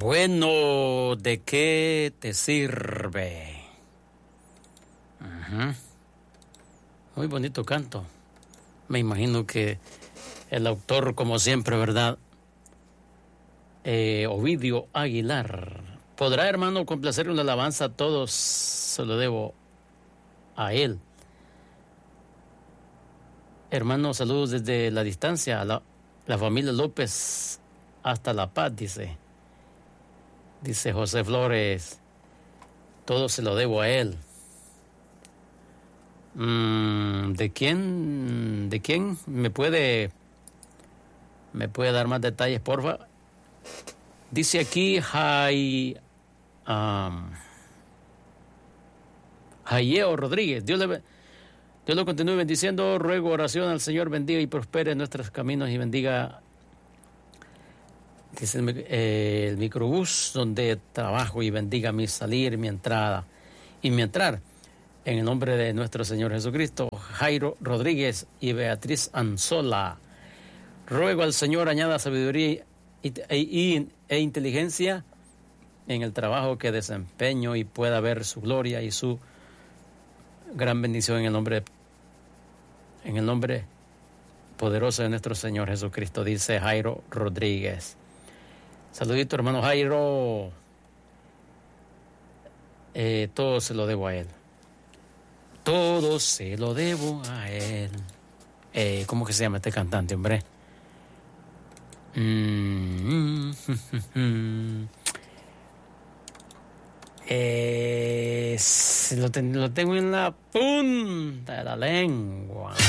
Bueno, ¿de qué te sirve? Uh-huh. Muy bonito canto. Me imagino que el autor, como siempre, ¿verdad? Ovidio Aguilar. ¿Podrá, hermano, complacer una alabanza a todos? Se lo debo a él. Hermano, saludos desde la distancia a la familia López hasta La Paz, dice José Flores. Todo se lo debo a él. ¿De quién me puede dar más detalles, porfa? Dice aquí Jaieo Rodríguez. Dios lo continúe bendiciendo. Ruego oración al Señor, bendiga y prospere nuestros caminos y bendiga, dice el microbús donde trabajo, y bendiga mi salir, mi entrada y mi entrar. En el nombre de nuestro Señor Jesucristo. Jairo Rodríguez y Beatriz Anzola. Ruego al Señor añada sabiduría e inteligencia en el trabajo que desempeño y pueda ver su gloria y su gran bendición en el nombre poderoso de nuestro Señor Jesucristo, dice Jairo Rodríguez. Saludito, hermano Jairo. Todo se lo debo a él. Todo se lo debo a él. ¿Cómo que se llama este cantante, hombre? Lo tengo en la punta de la lengua.